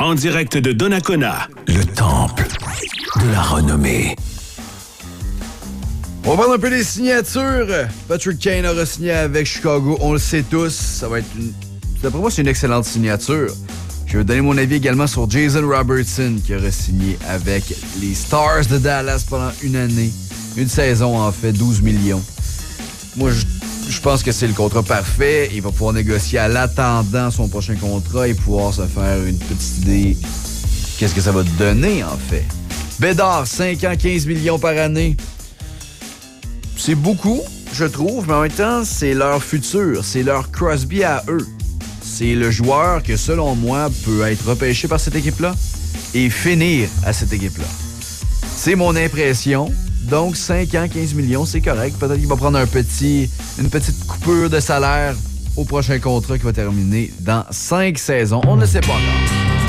en direct de Donnacona, le temple de la renommée. On va prendre un peu des signatures. Patrick Kane aura signé avec Chicago, on le sait tous. Ça va être d'après moi, c'est une excellente signature. Je vais donner mon avis également sur Jason Robertson, qui aura signé avec les Stars de Dallas pendant une année. Une saison, en fait, 12 millions. Moi, je pense que c'est le contrat parfait. Il va pouvoir négocier à l'attendant son prochain contrat et pouvoir se faire une petite idée qu'est-ce que ça va donner, en fait. Bédard, 5 ans, 15 millions par année. C'est beaucoup, je trouve, mais en même temps, c'est leur futur. C'est leur Crosby à eux. C'est le joueur que, selon moi, peut être repêché par cette équipe-là et finir à cette équipe-là. C'est mon impression. Donc, 5 ans, 15 millions, c'est correct. Peut-être qu'il va prendre une petite coupure de salaire au prochain contrat qui va terminer dans 5 saisons. On ne le sait pas encore.